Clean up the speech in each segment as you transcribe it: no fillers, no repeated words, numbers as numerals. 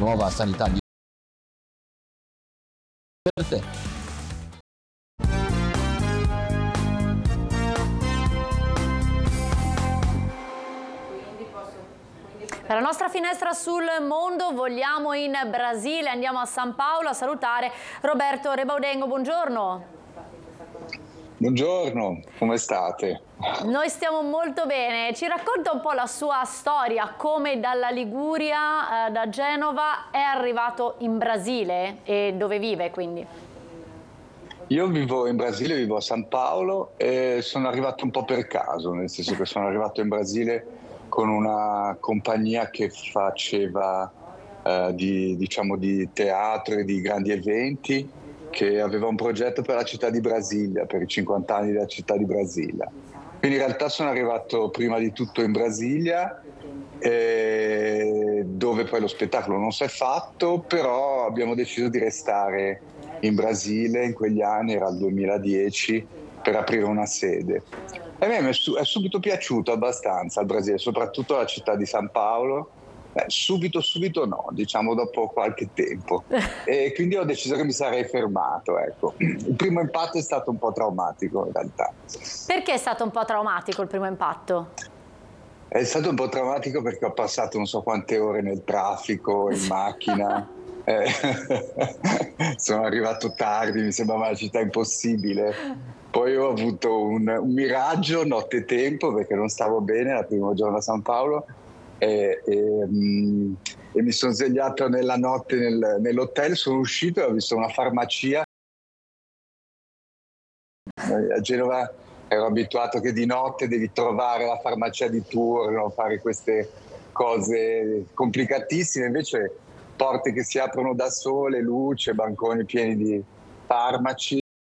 nuova sanità per te. Per la nostra finestra sul mondo vogliamo in Brasile, andiamo a San Paolo a salutare Roberto Rebaudengo. Buongiorno. Buongiorno, come state? Noi stiamo molto bene. Ci racconta un po' la sua storia, come dalla Liguria, da Genova, è arrivato in Brasile e dove vive quindi? Io vivo in Brasile, vivo a San Paolo e sono arrivato un po' per caso, nel senso che sono arrivato in Brasile con una compagnia che faceva di teatro e di grandi eventi, che aveva un progetto per la città di Brasilia, per i 50 anni della città di Brasilia. Quindi in realtà sono arrivato prima di tutto in Brasilia, dove poi lo spettacolo non si è fatto, però abbiamo deciso di restare in Brasile in quegli anni, era il 2010, per aprire una sede. E a me è subito piaciuto abbastanza il Brasile, soprattutto la città di San Paolo. Subito no, diciamo dopo qualche tempo. E quindi ho deciso che mi sarei fermato, ecco. Il primo impatto è stato un po' traumatico in realtà. Perché è stato un po' traumatico il primo impatto? È stato un po' traumatico perché ho passato non so quante ore nel traffico, in macchina. Sono arrivato tardi, mi sembrava una città impossibile. Poi ho avuto un miraggio nottetempo perché non stavo bene il primo giorno a San Paolo e mi sono svegliato nella notte nell'hotel, sono uscito e ho visto una farmacia. A Genova ero abituato che di notte devi trovare la farmacia di turno, fare queste cose complicatissime, invece porte che si aprono da sole, luce, banconi pieni di farmaci.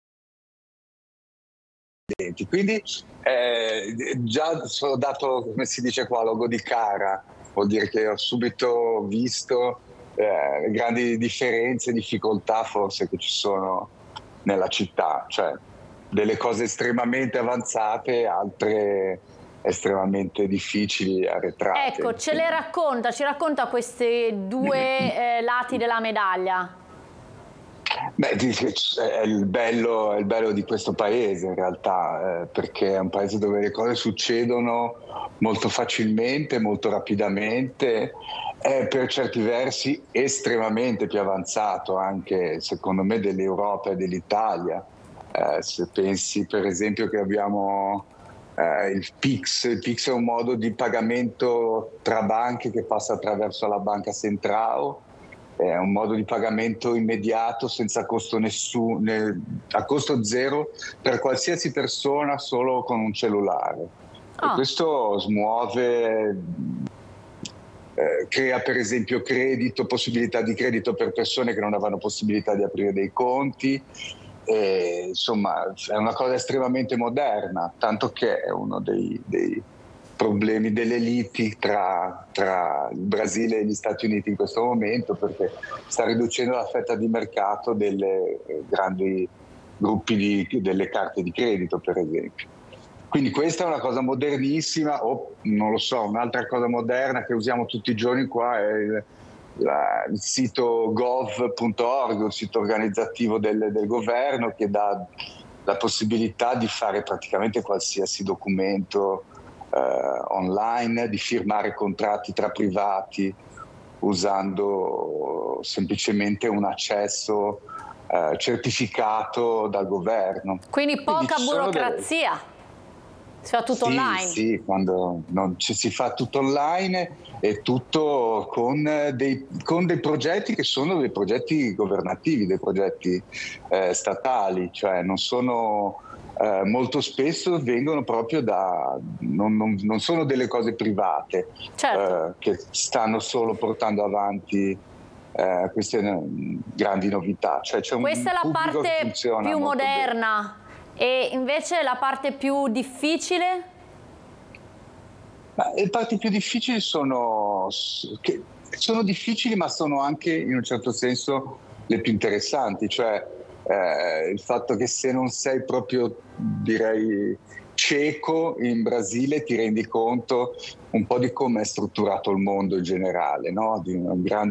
Quindi già sono dato, come si dice qua, logo di cara, vuol dire che ho subito visto le grandi differenze e difficoltà forse che ci sono nella città, cioè delle cose estremamente avanzate, altre estremamente difficili, arretrate. Ecco, ci racconta questi due lati della medaglia. Beh, è il bello di questo paese in realtà, perché è un paese dove le cose succedono molto facilmente, molto rapidamente, è per certi versi estremamente più avanzato anche secondo me dell'Europa e dell'Italia. Se pensi per esempio che abbiamo il PIX è un modo di pagamento tra banche che passa attraverso la banca centrale. È un modo di pagamento immediato, senza costo a costo zero per qualsiasi persona solo con un cellulare. E questo smuove, crea per esempio possibilità di credito per persone che non avevano possibilità di aprire dei conti. Insomma, è una cosa estremamente moderna, tanto che è uno dei problemi delle liti tra il Brasile e gli Stati Uniti in questo momento, perché sta riducendo la fetta di mercato delle grandi gruppi delle carte di credito, per esempio. Quindi questa è una cosa modernissima, o non lo so, un'altra cosa moderna che usiamo tutti i giorni qua è il sito gov.org, il sito organizzativo del governo, che dà la possibilità di fare praticamente qualsiasi documento online, di firmare contratti tra privati usando semplicemente un accesso certificato dal governo. Quindi poca burocrazia, si fa tutto online. Sì, quando si fa tutto online e tutto con dei progetti che sono dei progetti governativi, dei progetti statali, cioè non sono molto spesso vengono proprio non sono delle cose private, certo, che stanno solo portando avanti queste grandi novità. Cioè c'è questa è la parte più moderna bene. E invece la parte più difficile? Le parti più difficili sono difficili, ma sono anche in un certo senso le più interessanti, cioè il fatto che se non sei proprio, direi, cieco in Brasile ti rendi conto un po' di come è strutturato il mondo in generale, no? Di una grande